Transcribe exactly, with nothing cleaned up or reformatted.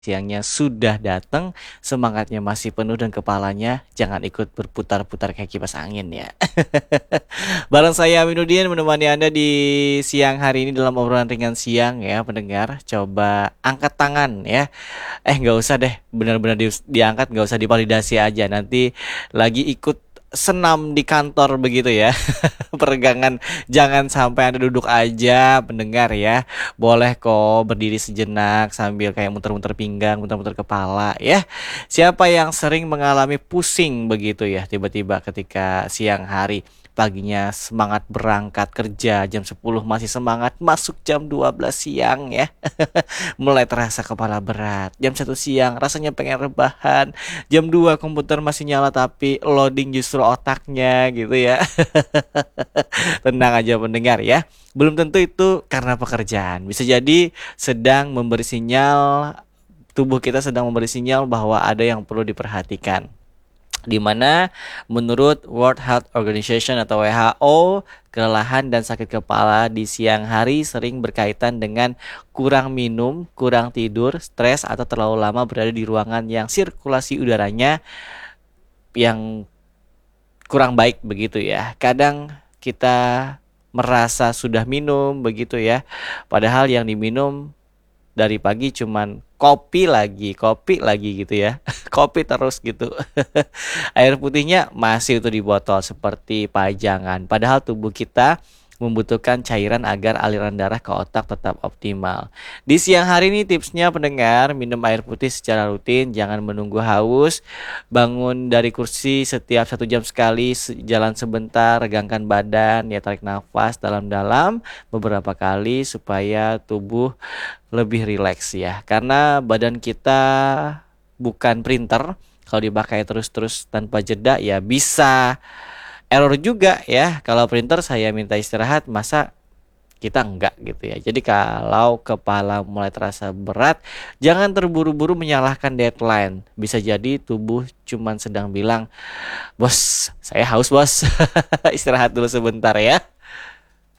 siangnya sudah datang, semangatnya masih penuh dan kepalanya jangan ikut berputar-putar kayak kipas angin ya. Bareng saya Aminuddin menemani Anda di siang hari ini dalam obrolan ringan siang ya pendengar. Coba angkat tangan ya. Eh nggak usah deh, benar-benar di, diangkat, nggak usah divalidasi aja. Nanti lagi ikut senam di kantor begitu ya. Peregangan, jangan sampai Anda duduk aja pendengar ya. Boleh kok berdiri sejenak sambil kayak muter-muter pinggang, muter-muter kepala ya. Siapa yang sering mengalami pusing begitu ya tiba-tiba ketika siang hari, paginya semangat berangkat kerja jam sepuluh masih semangat, masuk jam dua belas siang ya. Mulai terasa kepala berat. Jam satu siang rasanya pengen rebahan. Jam dua komputer masih nyala tapi loading justru otaknya gitu ya. Tenang aja pendengar ya. Belum tentu itu karena pekerjaan. Bisa jadi sedang memberi sinyal, tubuh kita sedang memberi sinyal bahwa ada yang perlu diperhatikan. Di mana menurut World Health Organization atau W H O, kelelahan dan sakit kepala di siang hari sering berkaitan dengan kurang minum, kurang tidur, stres atau terlalu lama berada di ruangan yang sirkulasi udaranya yang kurang baik begitu ya. Kadang kita merasa sudah minum begitu ya, padahal yang diminum dari pagi cuman kopi lagi, kopi lagi gitu ya. Kopi terus gitu. Air putihnya masih itu di botol seperti pajangan. Padahal tubuh kita membutuhkan cairan agar aliran darah ke otak tetap optimal. Di siang hari ini tipsnya pendengar, minum air putih secara rutin, jangan menunggu haus. Bangun dari kursi setiap satu jam sekali, jalan sebentar, regangkan badan, ya tarik nafas dalam-dalam beberapa kali supaya tubuh lebih rileks ya. Karena badan kita bukan printer, kalau dipakai terus-terus tanpa jeda ya bisa error juga ya. Kalau printer saya minta istirahat, masa kita enggak gitu ya. Jadi kalau kepala mulai terasa berat, jangan terburu-buru menyalahkan deadline. Bisa jadi tubuh cuman sedang bilang, bos saya haus bos. Istirahat dulu sebentar ya.